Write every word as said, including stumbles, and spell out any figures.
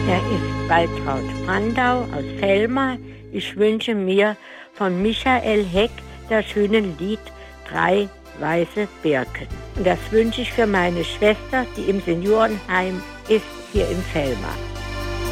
Er ist Waltraud Brandau aus Velma. Ich wünsche mir von Michael Heck das schöne Lied Drei weiße Birken. Und das wünsche ich für meine Schwester, die im Seniorenheim ist, hier in Velma.